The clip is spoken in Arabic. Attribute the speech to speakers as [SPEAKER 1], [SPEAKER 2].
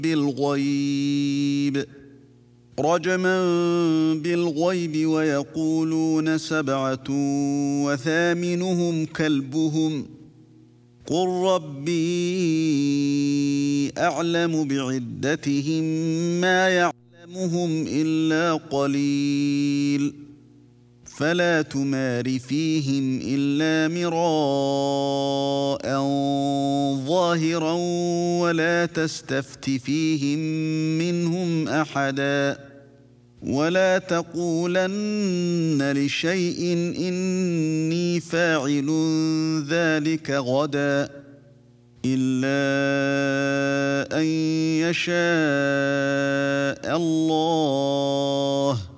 [SPEAKER 1] بالغيب رجما بالغيب ويقولون 7 وثامنهم كلبهم قل ربي أعلم بعدتهم ما يعلمهم إلا قليل فلا تمار فيهم إلا مراء ظاهرا ولا تستفت فيهم منهم أحدا ولا تقولن لشيء إني فاعل ذلك غدا إلا أن يشاء الله